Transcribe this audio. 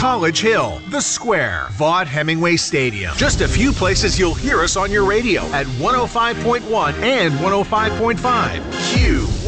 College Hill, The Square, Vaught Hemingway Stadium. Just a few places you'll hear us on your radio at 105.1 and 105.5. Q